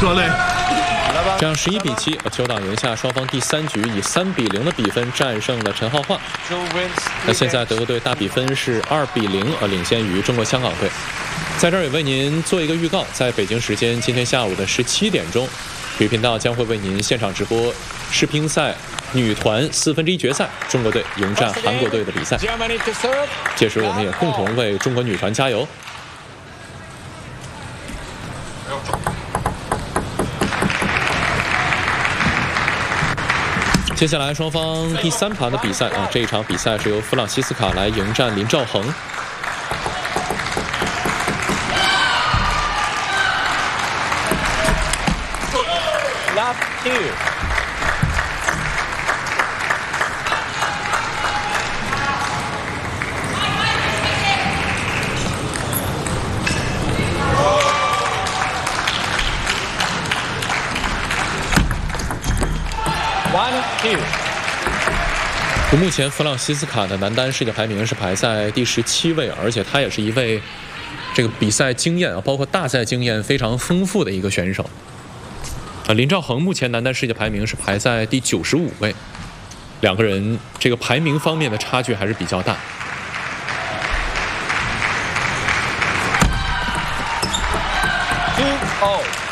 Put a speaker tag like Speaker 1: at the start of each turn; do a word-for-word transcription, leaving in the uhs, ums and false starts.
Speaker 1: 说嘞。
Speaker 2: 这样十一比七，邱党赢下双方第三局以三比零的比分战胜了陈浩焕。那现在德国队大比分是二比零，呃，领先于中国香港队。在这儿也为您做一个预告，在北京时间今天下午的十七点钟，体育频道将会为您现场直播世乒赛女团四分之一决赛，中国队迎战韩国队的比赛。届时我们也共同为中国女团加油。 接下来双方第三盘的比赛啊，这一场比赛是由弗朗西斯卡来迎战林兆恒。
Speaker 3: Love two. One two。
Speaker 2: 目前弗朗西斯卡的男单世界排名是排在第十七位，而且他也是一位这个比赛经验啊，包括大赛经验非常丰富的一个选手。啊，林兆恒目前男单世界排名是排在第九十五位，两个人这个排名方面的差距还是比较大。
Speaker 3: Two all.